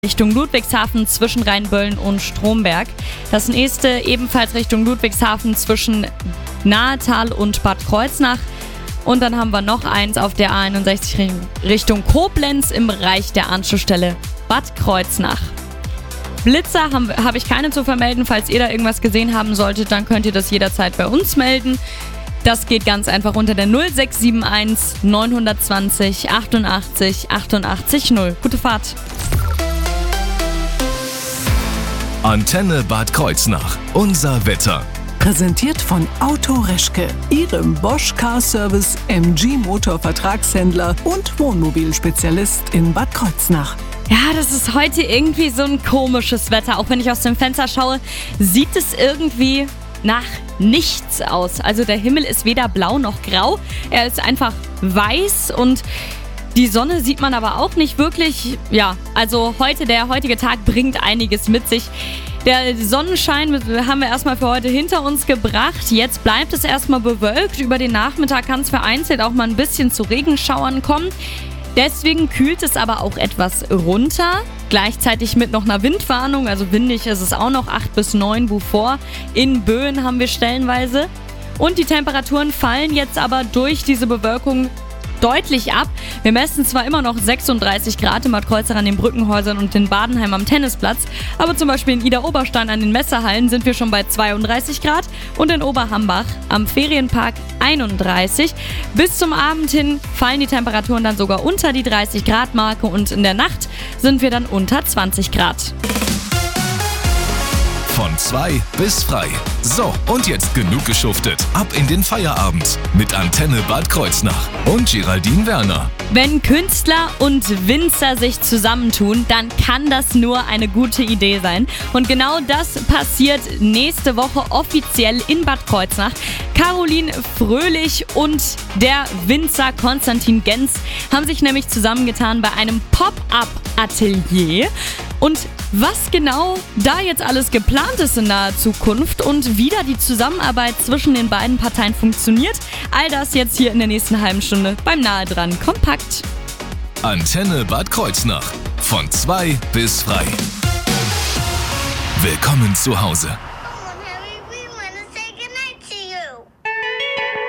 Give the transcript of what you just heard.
Richtung Ludwigshafen zwischen Rheinböllen und Stromberg. Das nächste ebenfalls Richtung Ludwigshafen zwischen Nahetal und Bad Kreuznach. Und dann haben wir noch eins auf der A61 Richtung Koblenz im Bereich der Anschlussstelle Bad Kreuznach. Blitzer habe ich keine zu vermelden. Falls ihr da irgendwas gesehen haben solltet, dann könnt ihr das jederzeit bei uns melden. Das geht ganz einfach unter der 0671 920 88 88 0. Gute Fahrt. Antenne Bad Kreuznach. Unser Wetter. Präsentiert von Auto Reschke, Ihrem Bosch Car Service MG Motor Vertragshändler und Wohnmobilspezialist in Bad Kreuznach. Ja, das ist heute irgendwie so ein komisches Wetter. Auch wenn ich aus dem Fenster schaue, sieht es irgendwie nach nichts aus. Also der Himmel ist weder blau noch grau. Er ist einfach weiß und die Sonne sieht man aber auch nicht wirklich. Ja, also der heutige Tag bringt einiges mit sich. Der Sonnenschein haben wir erstmal für heute hinter uns gebracht. Jetzt bleibt es erstmal bewölkt. Über den Nachmittag kann es vereinzelt auch mal ein bisschen zu Regenschauern kommen. Deswegen kühlt es aber auch etwas runter. Gleichzeitig mit noch einer Windwarnung, also windig ist es auch noch, 8 bis 9 Beaufort. In Böen haben wir stellenweise. Und die Temperaturen fallen jetzt aber durch diese Bewölkung deutlich ab. Wir messen zwar immer noch 36 Grad in Bad Kreuznach an den Brückenhäusern und in Badenheim am Tennisplatz, aber zum Beispiel in Idar-Oberstein an den Messehallen sind wir schon bei 32 Grad und in Oberhambach am Ferienpark 31. Bis zum Abend hin fallen die Temperaturen dann sogar unter die 30 Grad Marke und in der Nacht sind wir dann unter 20 Grad. Von 2 bis frei. So, und jetzt genug geschuftet. Ab in den Feierabend mit Antenne Bad Kreuznach und Geraldine Werner. Wenn Künstler und Winzer sich zusammentun, dann kann das nur eine gute Idee sein. Und genau das passiert nächste Woche offiziell in Bad Kreuznach. Caroline Fröhlich und der Winzer Konstantin Genz haben sich nämlich zusammengetan bei einem Pop-up-Atelier. Und was genau da jetzt alles geplant ist in naher Zukunft und wie da die Zusammenarbeit zwischen den beiden Parteien funktioniert, all das jetzt hier in der nächsten halben Stunde beim Nahe dran Kompakt. Antenne Bad Kreuznach. Von 2 bis frei. Willkommen zu Hause.